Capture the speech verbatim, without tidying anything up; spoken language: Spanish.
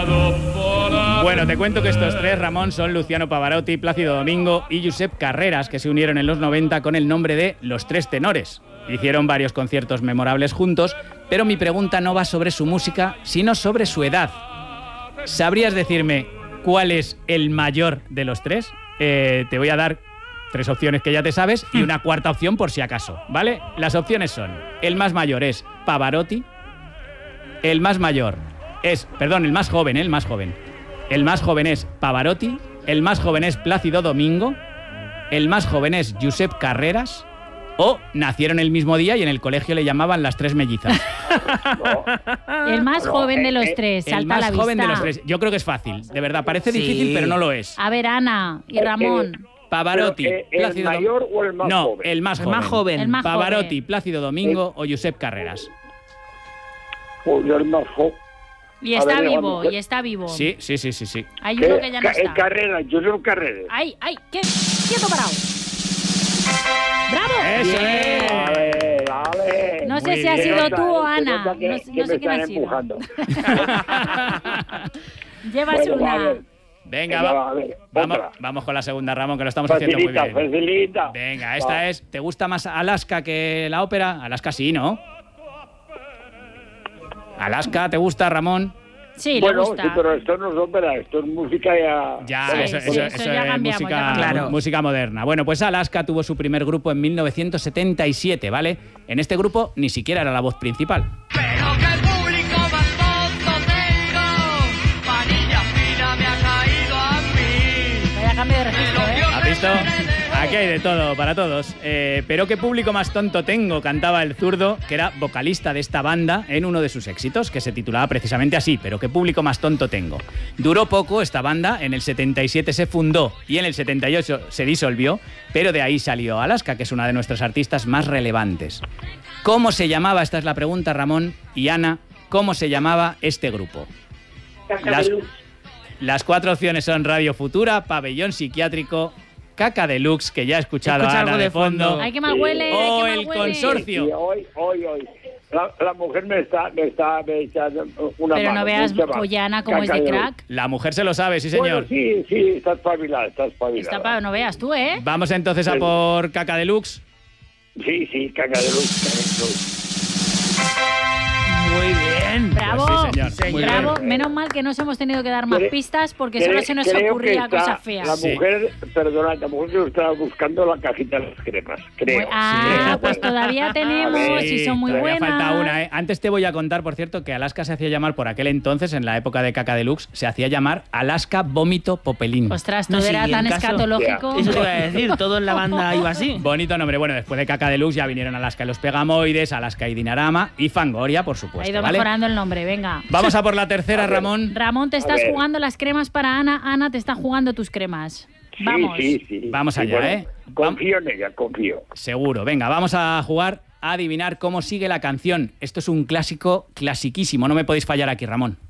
Bueno, te cuento que estos tres, Ramón, son Luciano Pavarotti, Plácido Domingo y Josep Carreras, que se unieron en los noventa con el nombre de Los Tres Tenores. Hicieron varios conciertos memorables juntos, pero mi pregunta no va sobre su música, sino sobre su edad. ¿Sabrías decirme cuál es el mayor de los tres? Eh, te voy a dar tres opciones que ya te sabes y una cuarta opción por si acaso, ¿vale? Las opciones son: el más mayor es Pavarotti, el más mayor es, perdón, el más joven, ¿eh? el más joven. El más joven es Pavarotti, el más joven es Plácido Domingo, el más joven es Josep Carreras, o nacieron el mismo día y en el colegio le llamaban las tres mellizas. No, El más no, joven de eh, los eh, tres, El salta a la más vista. joven de los tres. Yo creo que es fácil, de verdad. Parece Sí. difícil, pero no lo es. A ver, Ana y Eh, Ramón. Pavarotti, pero, eh, ¿el Plácido mayor o el más no, joven? el más El joven. más joven. El más Pavarotti, joven. Plácido Domingo o Josep Carreras. Pues el más joven. Y a está ver, vivo, vamos, y está vivo. Sí, sí, sí, sí, sí. Hay uno que ya no Ca- está. Carrera, yo soy Carrera. ¡Ay, ay! ¿Qué? ¡Quieto parado! ¡Bravo! ¡Eso es! Dale, dale. No sé Muy si ha bien. sido Se nota, tú o se Ana. nota que- No, sé- que no sé me quién ha están sido. empujando. Llevas Bueno, una. va, a ver. Venga, Venga, va. va, a ver, Vamos, otra. vamos con la segunda, Ramón, que lo estamos haciendo muy Facilita, bien. facilita. Venga, esta Va. es... ¿Te gusta más Alaska que la ópera? Alaska sí, ¿no? Alaska, ¿te gusta, Ramón? Sí, le Bueno, gusta. sí, pero esto no es ópera, esto es música ya... Ya, Sí, eso, sí, eso- eso eso ya es cambiamos, ya música, cambiamos. Claro. música moderna. Bueno, pues Alaska tuvo su primer grupo en mil novecientos setenta y siete, ¿vale? En este grupo ni siquiera era la voz principal. Pero que el público más tonto tengo, panilla fina me ha caído a mí. Vaya cambio de registro, ¿eh? ¿Has visto? Aquí hay de todo, para todos. Eh, pero qué público más tonto tengo, cantaba el zurdo, que era vocalista de esta banda en uno de sus éxitos, que se titulaba precisamente así, pero qué público más tonto tengo. Duró poco esta banda, en el setenta y siete se fundó y en el setenta y ocho se disolvió, pero de ahí salió Alaska, que es una de nuestras artistas más relevantes. ¿Cómo se llamaba? Esta es la pregunta, Ramón y Ana. ¿Cómo se llamaba este grupo? Las, las cuatro opciones son Radio Futura, Pabellón Psiquiátrico, Caca Deluxe, que ya he escuchado Escucha a Ana algo de de fondo, fondo. Ay, qué mal huele. o qué mal el huele. consorcio. Y hoy, hoy, hoy. La, la mujer me está, me está me está una Pero mano, no veas, mucha más. Collana, cómo es de Caca crack. La mujer se lo sabe, sí, Bueno, señor. sí, sí, está espabilada, está espabilada. Está para no veas tú, ¿eh? Vamos entonces a por Caca Deluxe. Sí, sí, caca de luz, caca de luz. Muy bien. Bravo, Pues sí, señor. Muy bravo. bien. Menos mal que no os hemos tenido que dar más Cre- pistas porque Cre- solo se nos creo ocurría que está cosas feas. La Sí. mujer, perdona, la mujer que estaba buscando la cajita de las cremas, creo. Ah, Sí. pues todavía tenemos Sí, y son muy todavía buenas. falta una, ¿eh? Antes te voy a contar, por cierto, que Alaska se hacía llamar por aquel entonces, en la época de Caca Deluxe, se hacía llamar Alaska Vómito Popelín. Ostras, todo No, sí, era en tan caso- escatológico. Eso te iba a decir, todo en la banda iba así. Bonito nombre. Bueno, después de Caca Deluxe ya vinieron Alaska y los Pegamoides, Alaska y Dinarama y Fangoria, por Ha supuesto, ido ¿vale? mejorando el nombre, venga. Vamos a por la tercera, A ver. Ramón. Ramón, te A estás ver. jugando las cremas para Ana. Ana, te está jugando tus cremas. Sí, Vamos. sí, sí. Vamos Sí, allá, bueno, ¿eh? Confío en ella, confío. Seguro. Venga, vamos a jugar a adivinar cómo sigue la canción. Esto es un clásico, clasiquísimo. No me podéis fallar aquí, Ramón.